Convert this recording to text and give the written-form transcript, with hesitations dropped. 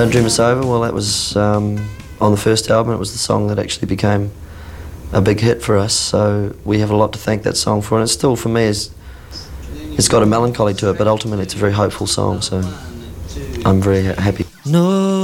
Don't Dream Us Over, well, that was on the first album. It was the song that actually became a big hit for us, so we have a lot to thank that song for, and it still, for me, it's got a melancholy to it, but ultimately it's a very hopeful song, so I'm very happy. No.